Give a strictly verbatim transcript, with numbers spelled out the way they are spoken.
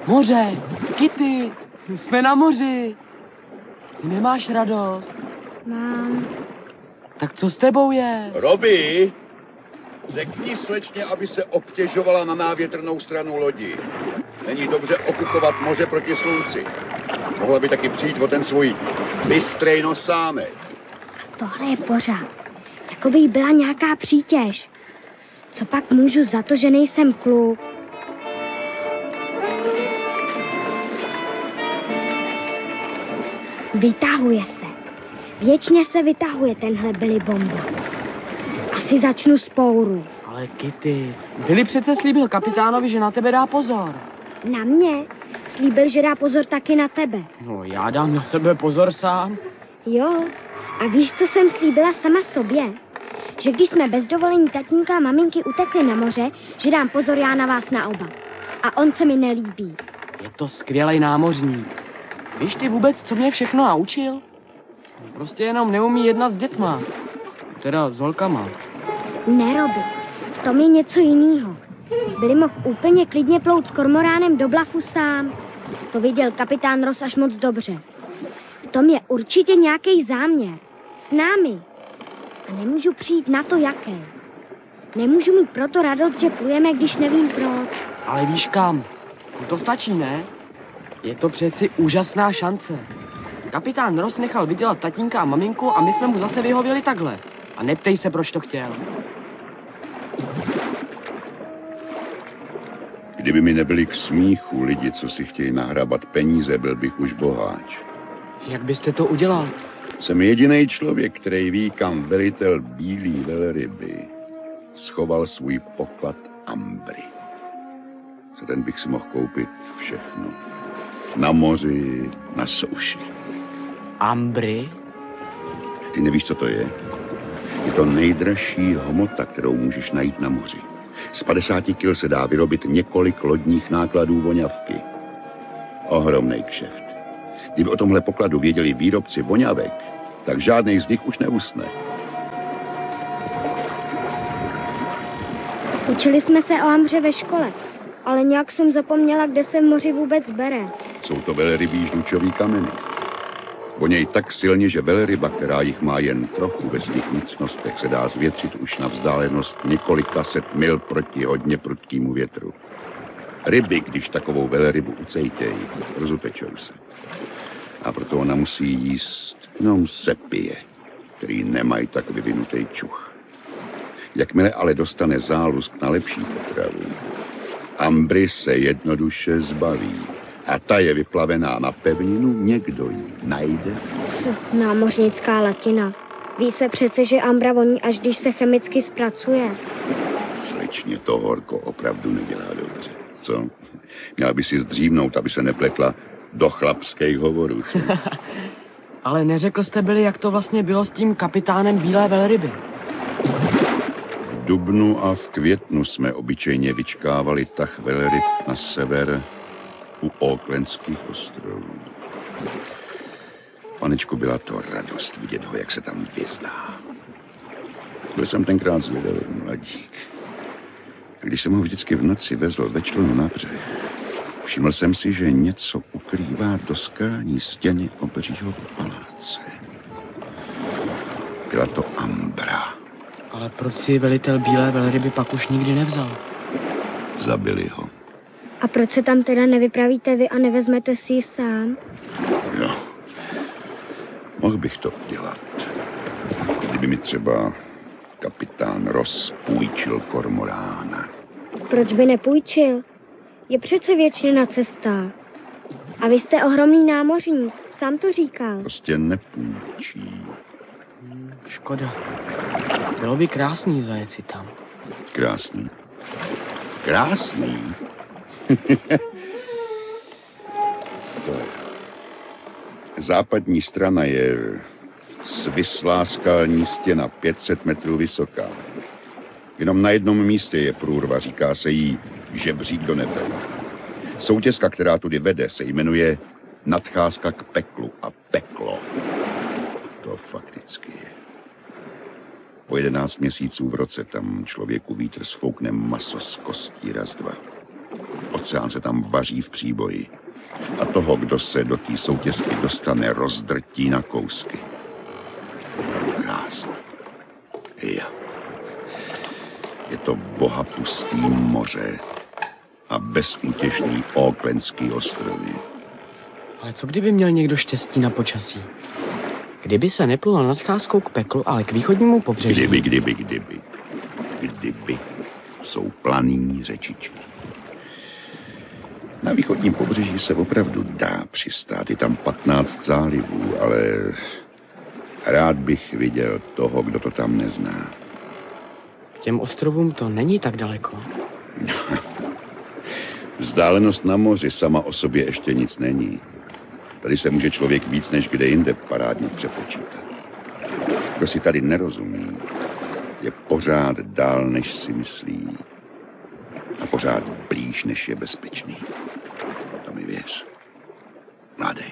Moře, Kitty, jsme na moři. Ty nemáš radost? Mám. Tak co s tebou je? Robi, řekni slečně, aby se obtěžovala na návětrnou stranu lodi. Není dobře okupovat moře proti slunci. Mohla by taky přijít o ten svůj bystrej nosámek. Tohle je pořád. Jako by jí byla nějaká přítěž. Co pak můžu za to, že nejsem kluk? Vytahuje se. Věčně se vytahuje tenhle Billy Bomba. Asi začnu spouru. Ale Kitty, Billy přece slíbil kapitánovi, že na tebe dá pozor. Na mě? Slíbil, že dá pozor taky na tebe. No, já dám na sebe pozor sám. Jo, a víš, co jsem slíbila sama sobě? Že když jsme bez dovolení tatínka a maminky utekli na moře, že dám pozor já na vás na oba. A on se mi nelíbí. Je to skvělej námořník. Víš ty vůbec, co mě všechno naučil? Prostě jenom neumí jednat s dětma. Teda s holkama. Ne, Robi, v tom je něco jiného. Billy mohl úplně klidně plout s kormoránem do Blafu sám. To viděl kapitán Ross až moc dobře. V tom je určitě nějaký záměr. S námi. A nemůžu přijít na to, jaký. Nemůžu mít proto radost, že plujeme, když nevím proč. Ale víš kam? To stačí, ne? Je to přeci úžasná šance. Kapitán Ross nechal vydělat tatínka a maminku a my jsme mu zase vyhověli takhle. A neptej se, proč to chtěl. Kdyby mi nebyli k smíchu lidi, co si chtějí nahrabat peníze, byl bych už boháč. Jak byste to udělal? Jsem jediný člověk, který ví, kam velitel bílý velryby schoval svůj poklad Ambry. Za ten bych si mohl koupit všechno. Na moři, na souši. Ambry? Ty nevíš, co to je? Je to nejdražší hmota, kterou můžeš najít na moři. Z padesáti kil se dá vyrobit několik lodních nákladů voňavky. Ohromnej kšeft. Kdyby o tomhle pokladu věděli výrobci voňavek, tak žádnej z nich už neusne. Učili jsme se o Ambře ve škole, ale nějak jsem zapomněla, kde se v moři vůbec bere. Jsou to velrybí žlučový kameny. Voněj tak silně, že velryba, která jich má jen trochu ve svých vnitřnostech, se dá zvětřit už na vzdálenost několika set mil proti hodně prudkému větru. Ryby, když takovou velrybu ucejtějí, rozutečou se. A proto ona musí jíst jenom sepie, který nemají tak vyvinutý čuch. Jakmile ale dostane zálusk na lepší potravu, Ambry se jednoduše zbaví. A ta je vyplavená na pevninu, někdo ji najde. C, námořnická latina. Ví se přece, že Ambra voní, až když se chemicky zpracuje. Slečně, to horko opravdu nedělá dobře. Co? Měla by si zdřímnout, aby se nepletla do chlapských hovorů. Ale neřekl jste byli, jak to vlastně bylo s tím kapitánem bílé velryby. V dubnu a v květnu jsme obyčejně vyčkávali tah velryb na sever u Aucklandských ostrovů. Panečku, byla to radost vidět ho, jak se tam vyzná. Byl jsem tenkrát zvědavý mladík. Když jsem ho vždycky v noci vezl ve člunu na břeh, všiml jsem si, že něco ukrývá do skalní stěny obřího paláce. Byla to Ambra. Ale proč si velitel bílé velryby pak už nikdy nevzal? Zabili ho. A proč se tam teda nevypravíte vy a nevezmete si ji sám? Jo, mohl bych to udělat. Kdyby mi třeba kapitán Ross půjčil kormorána. Proč by nepůjčil? Je přece věčně na cestách. A vy jste ohromný námořník, sám to říkal. Prostě nepůjčí. Hmm, škoda. Bylo by krásný zajet si tam. Krásný. Krásný? To je. Západní strana je svislá skalní stěna, pět set metrů vysoká. Jenom na jednom místě je průrva, říká se jí žebřík do nebe. Soutězka, která tudy vede, se jmenuje Nadcházka k peklu a peklo. To fakticky je. Po jedenáct měsíců v roce tam člověku vítr sfoukne maso z kostí raz dva. Od oceán se tam vaří v příboji. A toho, kdo se do té soutězky dostane, rozdrtí na kousky. Opravdu krásné. Ja. Je to bohapustý moře a bezútěšný Aucklandský ostrovy. Ale co kdyby měl někdo štěstí na počasí? Kdyby se neplul nadcházkou k peklu, ale k východnímu pobřeží. Kdyby, kdyby, kdyby. Kdyby jsou planý řečičky. Na východním pobřeží se opravdu dá přistát. Je tam patnáct zálivů, ale rád bych viděl toho, kdo to tam nezná. K těm ostrovům to není tak daleko. Vzdálenost na moři sama o sobě ještě nic není. Tady se může člověk víc než kde jinde parádně přepočítat. Kdo si tady nerozumí, je pořád dál, než si myslí. A pořád blíž, než je bezpečný. To mi věř. Mladý.